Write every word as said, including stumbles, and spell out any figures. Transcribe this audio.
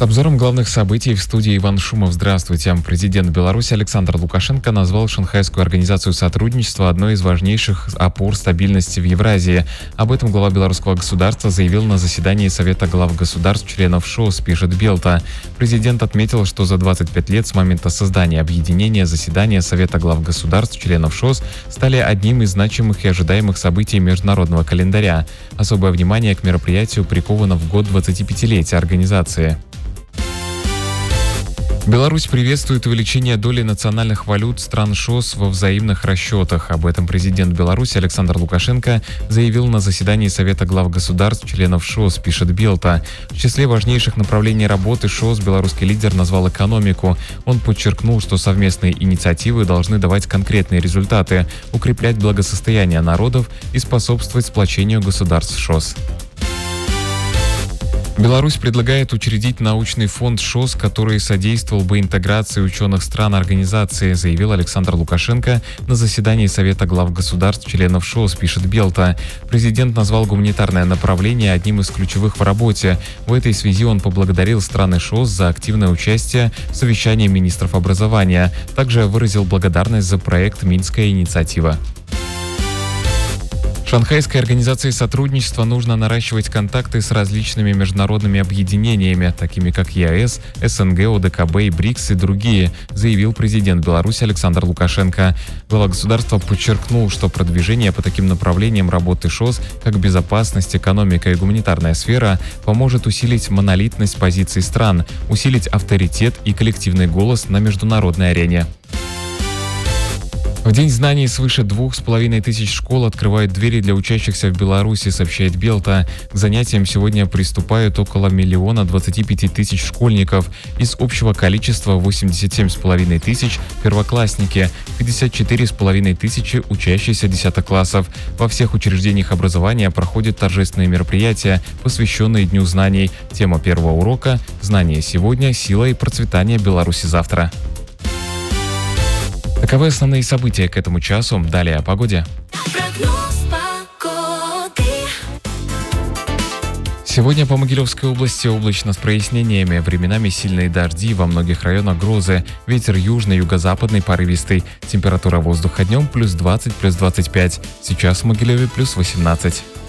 С обзором главных событий в студии Иван Шумов. Здравствуйте. Президент Беларуси Александр Лукашенко назвал Шанхайскую организацию сотрудничества одной из важнейших опор стабильности в Евразии. Об этом глава белорусского государства заявил на заседании Совета глав государств-членов ШОС, пишет Белта. Президент отметил, что за двадцать пять лет с момента создания объединения заседания Совета глав государств-членов ШОС стали одним из значимых и ожидаемых событий международного календаря. Особое внимание к мероприятию приковано в год двадцатипятилетия организации. Беларусь приветствует увеличение доли национальных валют стран ШОС во взаимных расчетах. Об этом президент Беларуси Александр Лукашенко заявил на заседании Совета глав государств, членов ШОС, пишет Белта. В числе важнейших направлений работы ШОС белорусский лидер назвал экономику. Он подчеркнул, что совместные инициативы должны давать конкретные результаты, укреплять благосостояние народов и способствовать сплочению государств ШОС. Беларусь предлагает учредить научный фонд ШОС, который содействовал бы интеграции ученых стран организации, заявил Александр Лукашенко на заседании Совета глав государств, членов ШОС, пишет Белта. Президент назвал гуманитарное направление одним из ключевых в работе. В этой связи он поблагодарил страны ШОС за активное участие в совещании министров образования. Также выразил благодарность за проект «Минская инициатива». Шанхайской организации сотрудничества нужно наращивать контакты с различными международными объединениями, такими как ЕАЭС, СНГ, ОДКБ и БРИКС и другие, заявил президент Беларуси Александр Лукашенко. Глава государства подчеркнул, что продвижение по таким направлениям работы ШОС, как безопасность, экономика и гуманитарная сфера, поможет усилить монолитность позиций стран, усилить авторитет и коллективный голос на международной арене. В День знаний свыше двух с половиной тысяч школ открывают двери для учащихся в Беларуси, сообщает Белта. К занятиям сегодня приступают около миллиона двадцати пяти тысяч школьников. Из общего количества восемьдесят семь с половиной тысяч первоклассники, пятьдесят четыре с половиной тысячи учащиеся десятых классов. Во всех учреждениях образования проходят торжественные мероприятия, посвященные Дню знаний. Тема первого урока «Знания сегодня. Сила и процветание Беларуси завтра». Таковы основные события к этому часу. Далее о погоде. Сегодня по Могилевской области облачно с прояснениями, временами сильные дожди, во многих районах грозы, ветер южный, юго-западный, порывистый. Температура воздуха днем плюс двадцать, плюс двадцать пять. Сейчас в Могилеве плюс восемнадцать.